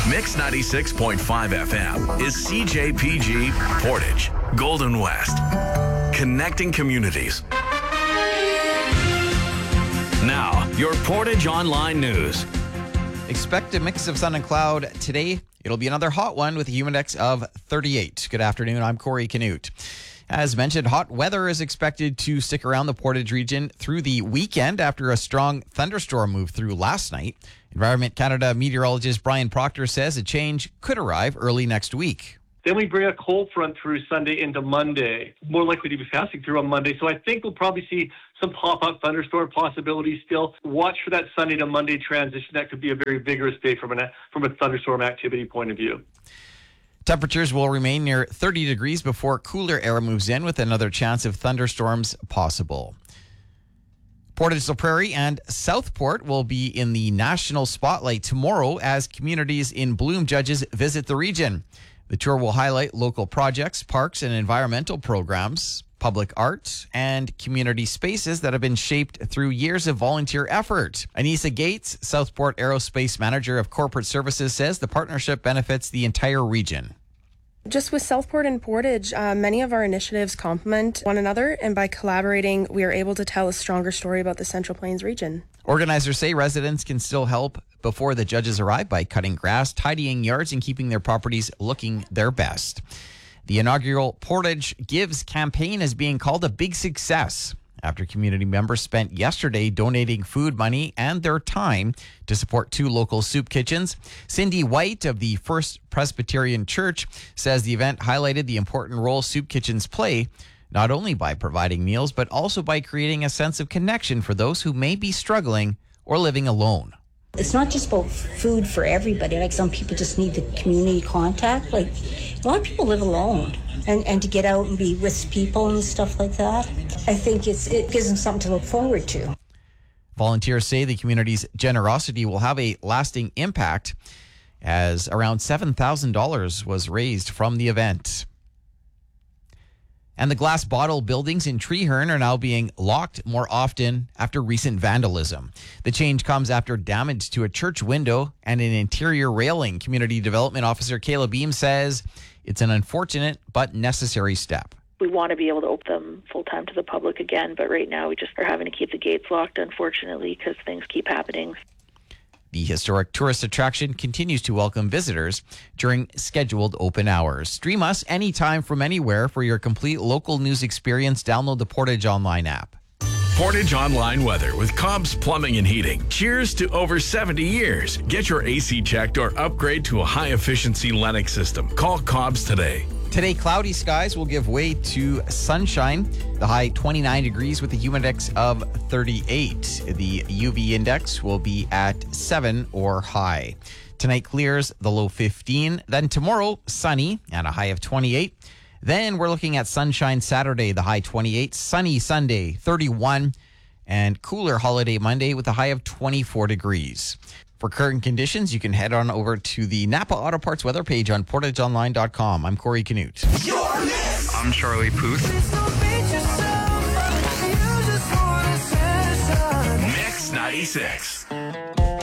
Mix 96.5 FM is CJPG Portage, Golden West. Connecting communities. Now, your Portage Online News. Expect a mix of sun and cloud today. It'll be another hot one with a humid index of 38. Good afternoon. I'm Corey Canute. As mentioned, hot weather is expected to stick around the Portage region through the weekend after a strong thunderstorm moved through last night. Environment Canada meteorologist Brian Proctor says a change could arrive early next week. Then we bring a cold front through Sunday into Monday, more likely to be passing through on Monday. So I think we'll probably see some pop-up thunderstorm possibilities still. Watch for that Sunday to Monday transition. That could be a very vigorous day from a thunderstorm activity point of view. Temperatures will remain near 30 degrees before cooler air moves in with another chance of thunderstorms possible. Portage La Prairie and Southport will be in the national spotlight tomorrow as communities in Bloom judges visit the region. The tour will highlight local projects, parks, and environmental programs, public art, and community spaces that have been shaped through years of volunteer effort. Anissa Gates, Southport Aerospace Manager of Corporate Services, says the partnership benefits the entire region. Just with Southport and Portage, many of our initiatives complement one another, and by collaborating, we are able to tell a stronger story about the Central Plains region. Organizers say residents can still help before the judges arrive by cutting grass, tidying yards, and keeping their properties looking their best. The inaugural Portage Gives campaign is being called a big success after community members spent yesterday donating food money and their time to support two local soup kitchens. Cindy White of the First Presbyterian Church says the event highlighted the important role soup kitchens play, not only by providing meals, but also by creating a sense of connection for those who may be struggling or living alone. It's not just about food for everybody. Like some people just need the community contact. Like a lot of people live alone, and to get out and be with people and stuff like that, I think it gives them something to look forward to. Volunteers say the community's generosity will have a lasting impact, as around $7,000 was raised from the event. And the glass bottle buildings in Treeherne are now being locked more often after recent vandalism. The change comes after damage to a church window and an interior railing. Community Development Officer Kayla Beam says it's an unfortunate but necessary step. We want to be able to open them full-time to the public again, but right now we just are having to keep the gates locked, unfortunately, because things keep happening. The historic tourist attraction continues to welcome visitors during scheduled open hours. Stream us anytime from anywhere for your complete local news experience. Download the Portage Online app. Portage Online weather with Cobb's Plumbing and Heating. Cheers to over 70 years. Get your AC checked or upgrade to a high-efficiency Lennox system. Call Cobb's today. Today, cloudy skies will give way to sunshine. The high 29 degrees with a humid index of 38. The UV index will be at 7 or high. Tonight clears, the low 15. Then tomorrow, sunny and a high of 28. Then we're looking at sunshine Saturday, the high 28. Sunny Sunday, 31. And cooler holiday Monday with a high of 24 degrees. For current conditions, you can head on over to the Napa Auto Parts weather page on portageonline.com. I'm Corey Canute. I'm Charlie Puth. Mix 96.